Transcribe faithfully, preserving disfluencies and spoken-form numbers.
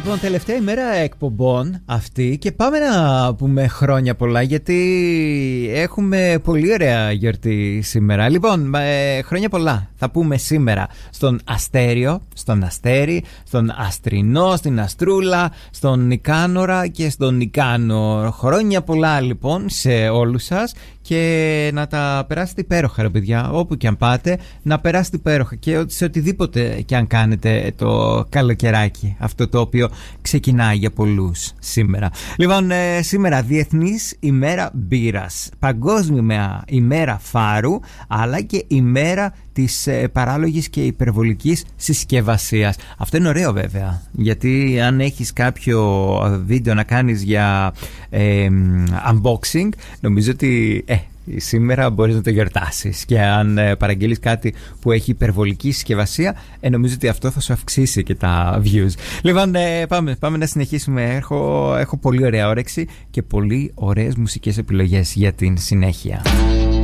Λοιπόν, τελευταία ημέρα εκπομπών αυτή και πάμε να πούμε χρόνια πολλά, γιατί έχουμε πολύ ωραία γιορτή σήμερα. Λοιπόν, ε, χρόνια πολλά θα πούμε σήμερα στον Αστέριο, στον Αστέρι, στον Αστρινό, στην Αστρούλα, στον Νικάνορα και στον Νικάνο. Χρόνια πολλά λοιπόν σε όλους σας και να τα περάσετε υπέροχα, ρε παιδιά, όπου και αν πάτε, να περάσετε υπέροχα και σε οτιδήποτε και αν κάνετε το καλοκαιράκι, αυτό το οποίο ξεκινάει για πολλούς σήμερα. Λοιπόν, ε, σήμερα Διεθνής ημέρα μπύρας, Παγκόσμια ημέρα φάρου, αλλά και ημέρα της ε, παράλογης και υπερβολικής συσκευασίας. Αυτό είναι ωραίο βέβαια, γιατί αν έχεις κάποιο βίντεο να κάνεις για ε, unboxing, νομίζω ότι ε, σήμερα μπορείς να το γιορτάσεις. Και αν ε, παραγγείλεις κάτι που έχει υπερβολική συσκευασία, ε, νομίζω ότι αυτό θα σου αυξήσει και τα views. Λοιπόν, ε, πάμε, πάμε να συνεχίσουμε. Έχω, έχω πολύ ωραία όρεξη και πολύ ωραίες μουσικές επιλογές για την συνέχεια.